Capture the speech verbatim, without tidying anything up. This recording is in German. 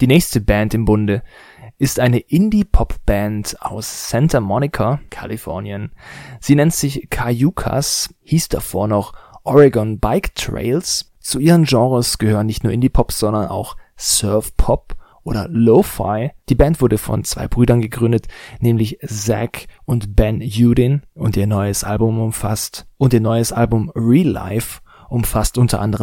Die nächste Band im Bunde ist eine Indie-Pop-Band aus Santa Monica, Kalifornien. Sie nennt sich Cayucas, hieß davor noch Oregon Bike Trails. Zu ihren Genres gehören nicht nur Indie-Pop, sondern auch Surf-Pop oder Lo-Fi. Die Band wurde von zwei Brüdern gegründet, nämlich Zach und Ben Udin, und ihr neues Album umfasst und ihr neues Album Real Life umfasst unter anderem